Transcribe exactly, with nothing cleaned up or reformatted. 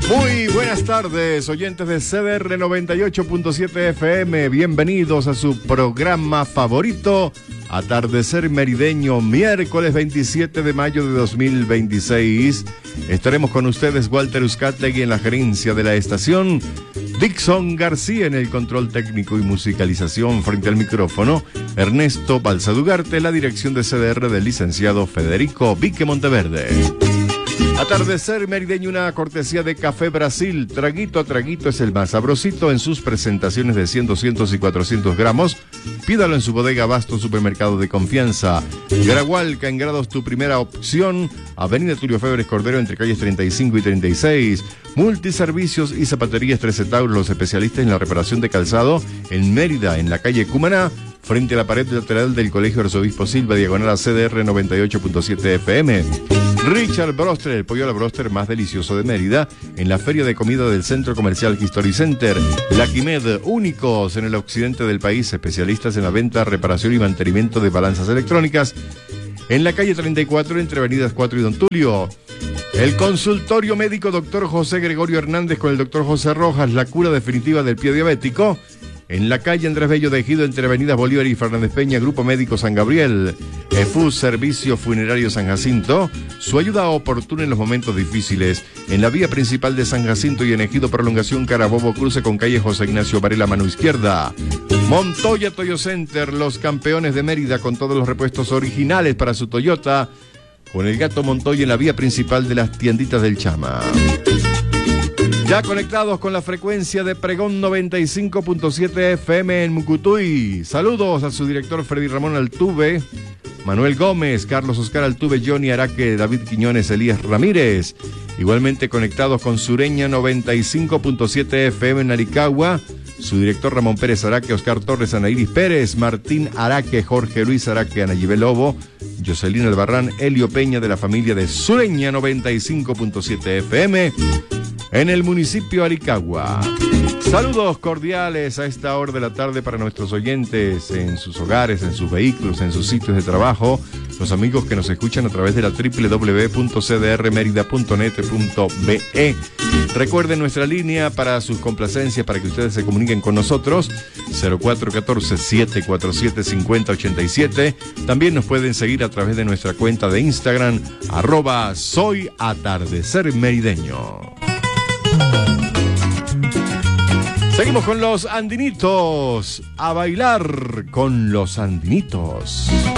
Muy buenas tardes, oyentes de C D R noventa y ocho punto siete F M. Bienvenidos a su programa favorito, Atardecer Merideño, miércoles veintisiete de mayo de dos mil veintiséis. Estaremos con ustedes Walter Uzcategui en la gerencia de la estación, Dixon García en el control técnico y musicalización frente al micrófono, Ernesto Balsadugarte, la dirección de C D R del licenciado Federico Vique Monteverde. Atardecer Merideño, una cortesía de Café Brasil. Traguito a traguito es el más sabrosito en sus presentaciones de cien, doscientos y cuatrocientos gramos. Pídalo en su bodega Abasto, supermercado de confianza. Grahualca, en grados tu primera opción. Avenida Tulio Febres Cordero, entre calles treinta y cinco y treinta y seis. Multiservicios y zapaterías trece Tauro, los especialistas en la reparación de calzado. En Mérida, en la calle Cumaná, frente a la pared lateral del Colegio Arzobispo Silva, diagonal a C D R noventa y ocho punto siete F M. Richard Broster, el pollo a la broster más delicioso de Mérida, en la feria de comida del Centro Comercial History Center. La Quimed, únicos en el occidente del país, especialistas en la venta, reparación y mantenimiento de balanzas electrónicas, en la calle treinta y cuatro, entre avenidas cuatro y Don Tulio. El consultorio médico doctor José Gregorio Hernández con el doctor José Rojas, la cura definitiva del pie diabético, en la calle Andrés Bello de Ejido, entre avenidas Bolívar y Fernández Peña. Grupo Médico San Gabriel. E F U, Servicio Funerario San Jacinto, su ayuda oportuna en los momentos difíciles. En la vía principal de San Jacinto y en Ejido, prolongación Carabobo, cruce con calle José Ignacio Varela, mano izquierda. Montoya Toyo Center, los campeones de Mérida, con todos los repuestos originales para su Toyota, con el Gato Montoya en la vía principal de las tienditas del Chama. Ya conectados con la frecuencia de Pregón noventa y cinco punto siete F M en Mucutuy. Saludos a su director Freddy Ramón Altuve, Manuel Gómez, Carlos Oscar Altuve, Johnny Araque, David Quiñones, Elías Ramírez. Igualmente conectados con Sureña noventa y cinco punto siete F M en Aricagua, su director Ramón Pérez Araque, Oscar Torres, Anairis Pérez, Martín Araque, Jorge Luis Araque, Anayibel Lobo, Jocelyn Albarrán, Elio Peña, de la familia de Sureña noventa y cinco punto siete F M. En el municipio de Aricagua. Saludos cordiales a esta hora de la tarde para nuestros oyentes en sus hogares, en sus vehículos, en sus sitios de trabajo, los amigos que nos escuchan a través de la doble u doble u doble u punto c d r merida punto net punto b e. Recuerden nuestra línea para sus complacencias, para que ustedes se comuniquen con nosotros, cero cuatro uno cuatro, siete cuatro siete, cinco cero ocho siete. También nos pueden seguir a través de nuestra cuenta de Instagram, arroba soy atardecer merideño. Seguimos con los andinitos, a bailar con los andinitos.